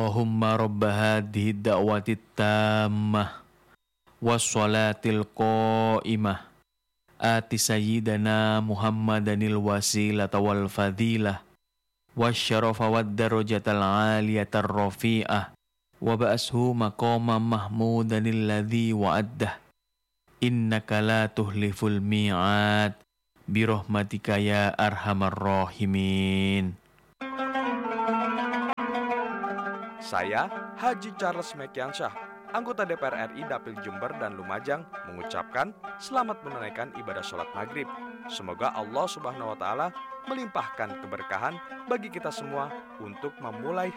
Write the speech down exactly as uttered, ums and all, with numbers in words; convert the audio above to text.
Allahumma rabba hadhihi da'wati tammah wassalatil qa'imah ati sayyidana Muhammadanil wasilata wal fadilah wasyarafa wad darajatal aliyatar rafi'ah wa ba'ashu maqama mahmudanil ladzi wa'addah innaka la tuhliful mi'ad birahmatika ya arhamar rahimin. Saya Haji Charles Mekiansyah, anggota D P R R I Dapil Jember dan Lumajang, mengucapkan selamat menunaikan ibadah sholat maghrib. Semoga Allah Subhanahu wa Ta'ala melimpahkan keberkahan bagi kita semua untuk memulai